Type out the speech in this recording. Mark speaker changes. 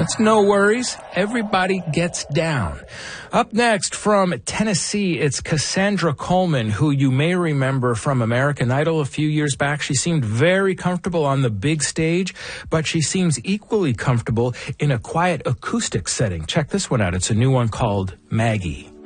Speaker 1: That's no worries. Everybody gets down. Up next from Tennessee, it's Cassandra Coleman, who you may remember from American Idol a few years back. She seemed very comfortable on the big stage, but she seems equally comfortable in a quiet acoustic setting. Check this one out. It's a new one called Maggie.